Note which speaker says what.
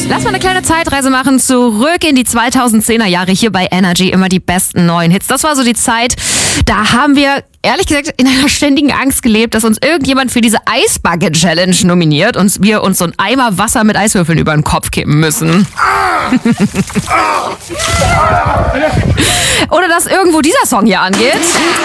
Speaker 1: Lass mal eine kleine Zeitreise machen, zurück in die 2010er Jahre hier bei Energy, immer die besten neuen Hits. Das war so die Zeit, da haben wir ehrlich gesagt in einer ständigen Angst gelebt, dass uns irgendjemand für diese Eisbucket-Challenge nominiert und wir uns so einen Eimer Wasser mit Eiswürfeln über den Kopf kippen müssen. Oder dass irgendwo dieser Song hier angeht.